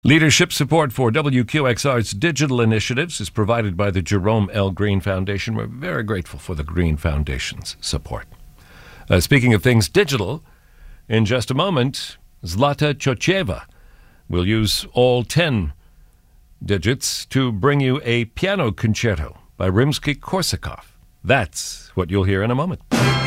Leadership support for WQXR's digital initiatives is provided by the Jerome L. Green Foundation. We're very grateful for the Green Foundation's support. Speaking of things digital, in just a moment, Zlata Choceva will use all 10 digits to bring you a piano concerto by Rimsky-Korsakov. That's what you'll hear in a moment.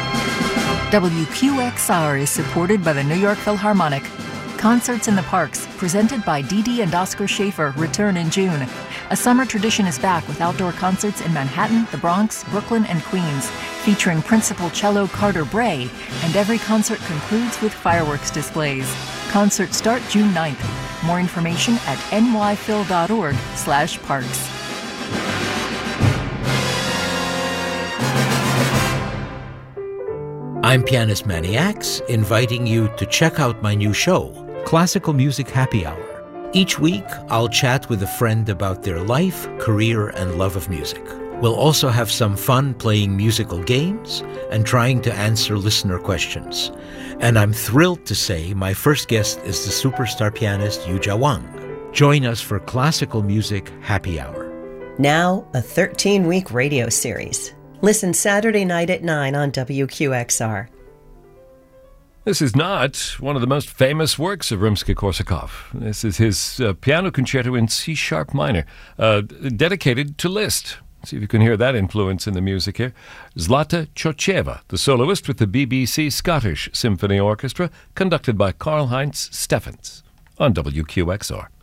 WQXR is supported by the New York Philharmonic. Concerts in the Parks, presented by Dee Dee and Oscar Schaefer, return in June. A summer tradition is back with outdoor concerts in Manhattan, the Bronx, Brooklyn, and Queens, featuring principal cello Carter Bray, and every concert concludes with fireworks displays. Concerts start June 9th. More information at nyphil.org/parks. I'm pianist Manny Axe, inviting you to check out my new show, Classical Music Happy Hour. Each week, I'll chat with a friend about their life, career, and love of music. We'll also have some fun playing musical games and trying to answer listener questions. And I'm thrilled to say my first guest is the superstar pianist Yuja Wang. Join us for Classical Music Happy Hour. Now, a 13-week radio series. Listen Saturday night at 9 on WQXR. This is not one of the most famous works of Rimsky-Korsakov. This is his piano concerto in C-sharp minor, dedicated to Liszt. See if you can hear that influence in the music here. Zlata Choceva, the soloist with the BBC Scottish Symphony Orchestra, conducted by Karl-Heinz Steffens on WQXR.